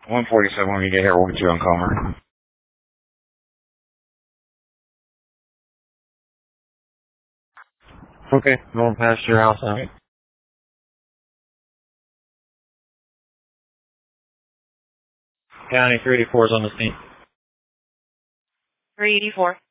147 when you get here, we'll get you on Comer. Okay, going past your house now. County 384 is on the scene. 384.